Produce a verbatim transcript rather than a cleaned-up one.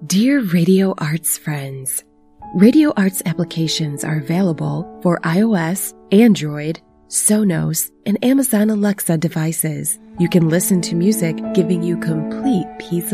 Dear Radio Arts friends, Radio Arts applications are available for iOS, Android, Sonos, and Amazon Alexa devices. You can listen to music, giving you complete peace of